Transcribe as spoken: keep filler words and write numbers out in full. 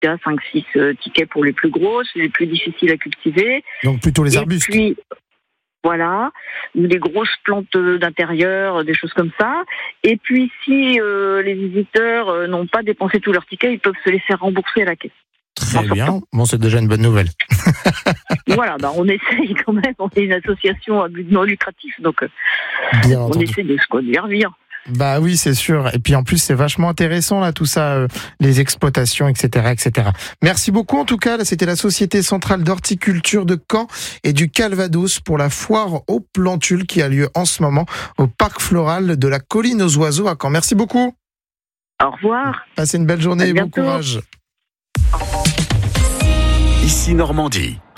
à cinq six tickets pour les plus grosses, les plus difficiles à cultiver. Donc plutôt les Et arbustes. Puis, voilà, ou des grosses plantes d'intérieur, des choses comme ça. Et puis si euh, les visiteurs euh, n'ont pas dépensé tous leurs tickets, ils peuvent se les faire rembourser à la caisse. Très bien. Bon, c'est déjà une bonne nouvelle. Voilà, bah, on essaye quand même, on est une association à but non lucratif, donc euh, Bien on entendu. essaie de se conduire bien. Bah oui, c'est sûr. Et puis en plus, c'est vachement intéressant là, tout ça, euh, les exploitations, et cetera, et cetera. Merci beaucoup en tout cas. Là, c'était la Société centrale d'horticulture de Caen et du Calvados pour la foire aux plantules qui a lieu en ce moment au parc floral de la Colline aux Oiseaux à Caen. Merci beaucoup. Au revoir. Passez une belle journée À et bon bientôt. courage. Ici Normandie.